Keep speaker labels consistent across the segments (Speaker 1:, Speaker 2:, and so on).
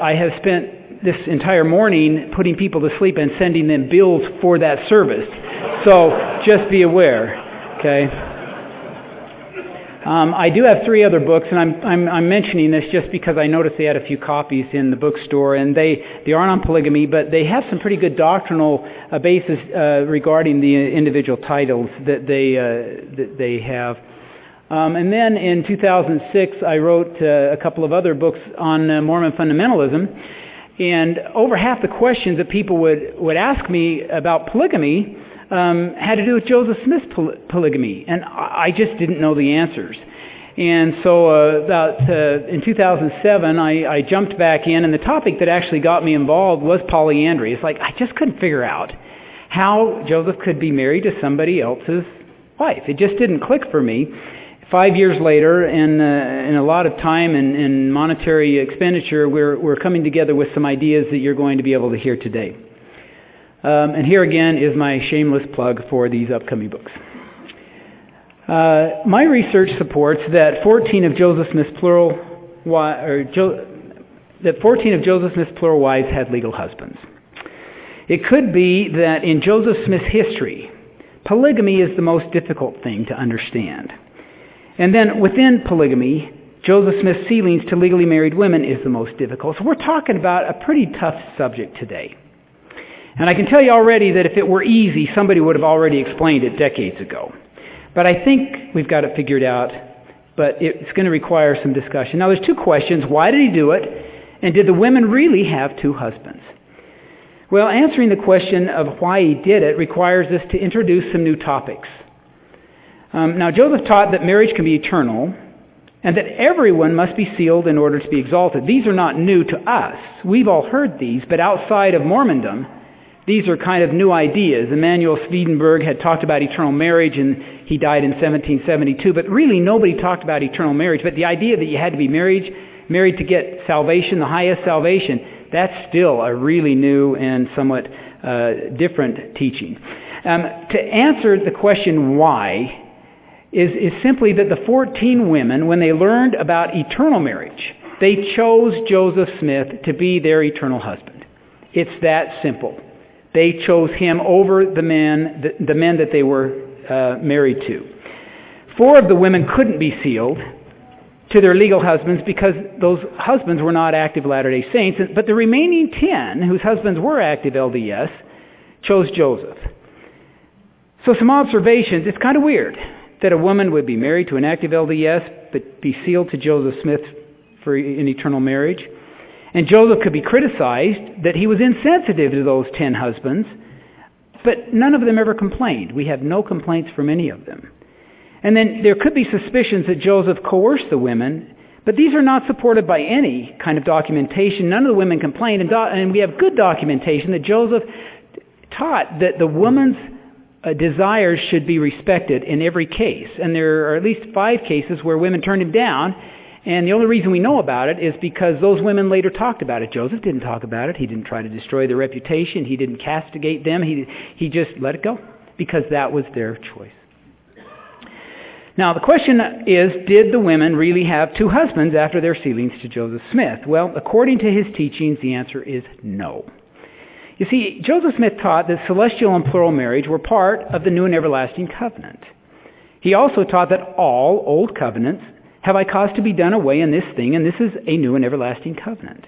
Speaker 1: I have spent this entire morning putting people to sleep and sending them bills for that service. So just be aware, okay? I do have 3 other books, and I'm mentioning this just because I noticed they had a few copies in the bookstore, and they aren't on polygamy, but they have some pretty good doctrinal basis regarding the individual titles that they have. And then in 2006, I wrote a couple of other books on Mormon fundamentalism, and over half the questions that people would ask me about polygamy had to do with Joseph Smith's polygamy, and I just didn't know the answers. And so in 2007, I jumped back in, and the topic that actually got me involved was polyandry. It's like I just couldn't figure out how Joseph could be married to somebody else's wife. It just didn't click for me. 5 years later, and a lot of time and monetary expenditure, we're coming together with some ideas that you're going to be able to hear today. And here again is my shameless plug for these upcoming books. My research supports that 14 of Joseph Smith's plural wives had legal husbands. It could be that in Joseph Smith's history, polygamy is the most difficult thing to understand. And then within polygamy, Joseph Smith's sealings to legally married women is the most difficult. So we're talking about a pretty tough subject today. And I can tell you already that if it were easy, somebody would have already explained it decades ago. But I think we've got it figured out, but it's going to require some discussion. Now, there's 2 questions. Why did he do it? And did the women really have 2 husbands? Well, answering the question of why he did it requires us to introduce some new topics. Now, Joseph taught that marriage can be eternal and that everyone must be sealed in order to be exalted. These are not new to us. We've all heard these, but outside of Mormondom, these are kind of new ideas. Emanuel Swedenborg had talked about eternal marriage, and he died in 1772, but really nobody talked about eternal marriage. But the idea that you had to be married to get salvation, the highest salvation, that's still a really new and somewhat different teaching. To answer the question why, is simply that the 14 women, when they learned about eternal marriage, they chose Joseph Smith to be their eternal husband. It's that simple. They chose him over the men that they were married to. 4 of the women couldn't be sealed to their legal husbands because those husbands were not active Latter-day Saints, but the remaining 10, whose husbands were active LDS, chose Joseph. So some observations. It's kind of weird that a woman would be married to an active LDS but be sealed to Joseph Smith for an eternal marriage. And Joseph could be criticized that he was insensitive to those 10 husbands, but none of them ever complained. We have no complaints from any of them. And then there could be suspicions that Joseph coerced the women, but these are not supported by any kind of documentation. None of the women complained, and we have good documentation that Joseph taught that the woman's desires should be respected in every case. And there are at least 5 cases where women turned him down, and the only reason we know about it is because those women later talked about it. Joseph didn't talk about it. He didn't try to destroy their reputation. He didn't castigate them. He just let it go because that was their choice. Now, the question is, did the women really have 2 husbands after their sealings to Joseph Smith? Well, according to his teachings, the answer is no. You see, Joseph Smith taught that celestial and plural marriage were part of the new and everlasting covenant. He also taught that all old covenants have I caused to be done away in this thing, and this is a new and everlasting covenant.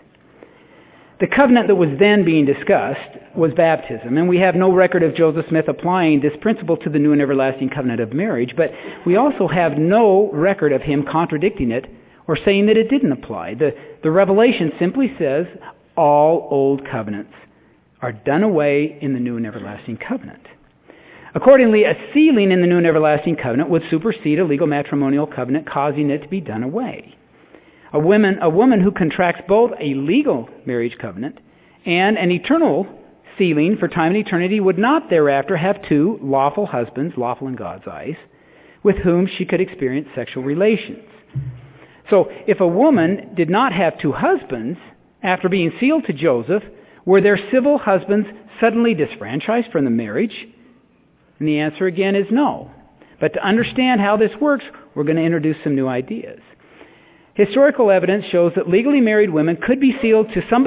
Speaker 1: The covenant that was then being discussed was baptism, and we have no record of Joseph Smith applying this principle to the new and everlasting covenant of marriage, but we also have no record of him contradicting it or saying that it didn't apply. The Revelation simply says all old covenants are done away in the new and everlasting covenant. Accordingly, a sealing in the new and everlasting covenant would supersede a legal matrimonial covenant, causing it to be done away. A woman who contracts both a legal marriage covenant and an eternal sealing for time and eternity would not thereafter have 2 lawful husbands, lawful in God's eyes, with whom she could experience sexual relations. So if a woman did not have 2 husbands after being sealed to Joseph, were their civil husbands suddenly disfranchised from the marriage? And the answer again is no. But to understand how this works, we're going to introduce some new ideas. Historical evidence shows that legally married women could be sealed to somebody